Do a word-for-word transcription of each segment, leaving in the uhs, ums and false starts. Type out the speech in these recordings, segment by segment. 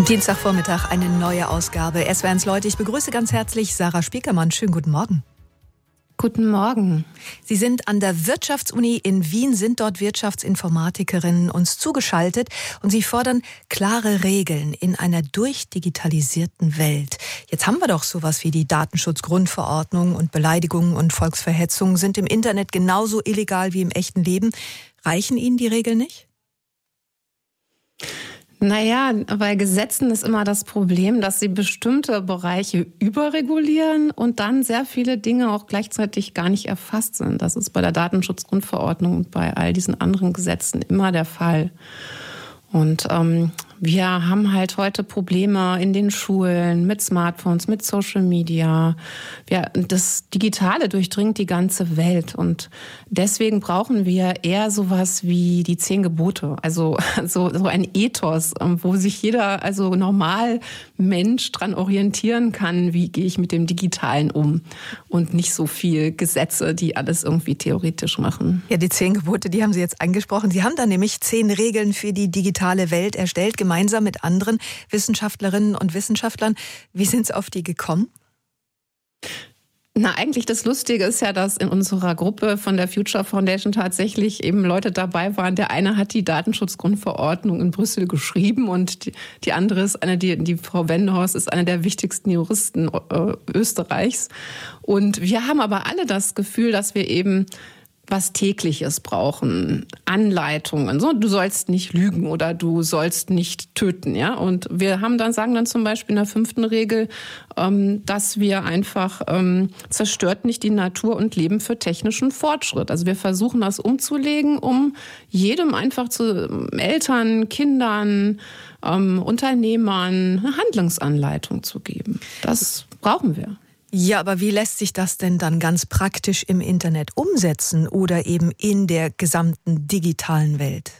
Dienstagvormittag eine neue Ausgabe. S W R eins Leute, ich begrüße ganz herzlich Sarah Spiekermann. Schönen guten Morgen. Guten Morgen. Sie sind an der Wirtschaftsuni in Wien, sind dort Wirtschaftsinformatikerin, uns zugeschaltet und Sie fordern klare Regeln in einer durchdigitalisierten Welt. Jetzt haben wir doch sowas wie die Datenschutzgrundverordnung und Beleidigungen und Volksverhetzung sind im Internet genauso illegal wie im echten Leben. Reichen Ihnen die Regeln nicht? Naja, bei Gesetzen ist immer das Problem, dass sie bestimmte Bereiche überregulieren und dann sehr viele Dinge auch gleichzeitig gar nicht erfasst sind. Das ist bei der Datenschutzgrundverordnung und bei all diesen anderen Gesetzen immer der Fall. Und ähm, wir haben halt heute Probleme in den Schulen mit Smartphones, mit Social Media. Ja, das Digitale durchdringt die ganze Welt und deswegen brauchen wir eher sowas wie die zehn Gebote, also so, so ein Ethos, wo sich jeder, also normal Mensch dran orientieren kann, wie gehe ich mit dem Digitalen um und nicht so viel Gesetze, die alles irgendwie theoretisch machen. Ja, die zehn Gebote, die haben Sie jetzt angesprochen. Sie haben da nämlich zehn Regeln für die digitale Welt erstellt, gemeinsam mit anderen Wissenschaftlerinnen und Wissenschaftlern. Wie sind Sie auf die gekommen? Na, eigentlich das Lustige ist ja, dass in unserer Gruppe von der Future Foundation tatsächlich eben Leute dabei waren. Der eine hat die Datenschutzgrundverordnung in Brüssel geschrieben und die, die andere ist eine, die, die Frau Wendehorst ist eine der wichtigsten Juristen äh, Österreichs. Und wir haben aber alle das Gefühl, dass wir eben was Tägliches brauchen, Anleitungen. So, du sollst nicht lügen oder du sollst nicht töten, ja. Und wir haben dann sagen dann zum Beispiel in der fünften Regel, ähm, dass wir einfach ähm, zerstört nicht die Natur und leben für technischen Fortschritt. Also wir versuchen das umzulegen, um jedem einfach zu Eltern, Kindern, ähm, Unternehmern eine Handlungsanleitung zu geben. Das brauchen wir. Ja, aber wie lässt sich das denn dann ganz praktisch im Internet umsetzen oder eben in der gesamten digitalen Welt?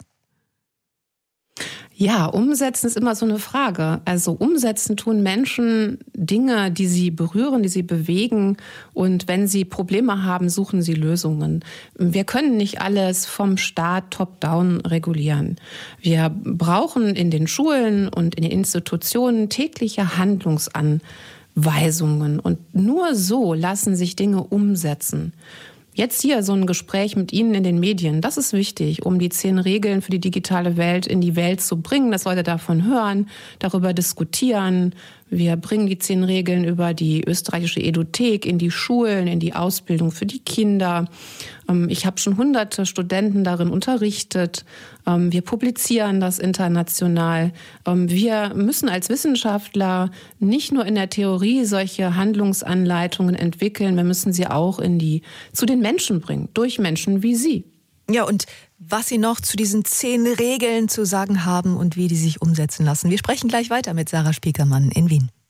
Ja, umsetzen ist immer so eine Frage. Also umsetzen tun Menschen Dinge, die sie berühren, die sie bewegen. Und wenn sie Probleme haben, suchen sie Lösungen. Wir können nicht alles vom Staat top-down regulieren. Wir brauchen in den Schulen und in den Institutionen tägliche Handlungsanweisungen. Weisungen. Und nur so lassen sich Dinge umsetzen. Jetzt hier so ein Gespräch mit Ihnen in den Medien, das ist wichtig, um die zehn Regeln für die digitale Welt in die Welt zu bringen, dass Leute davon hören, darüber diskutieren. Wir bringen die zehn Regeln über die österreichische Eduthek in die Schulen, in die Ausbildung für die Kinder. Ich habe schon hunderte Studenten darin unterrichtet. Wir publizieren das international. Wir müssen als Wissenschaftler nicht nur in der Theorie solche Handlungsanleitungen entwickeln, wir müssen sie auch in die, zu den Menschen bringen, durch Menschen wie Sie. Ja, und was Sie noch zu diesen zehn Regeln zu sagen haben und wie die sich umsetzen lassen. Wir sprechen gleich weiter mit Sarah Spiekermann in Wien.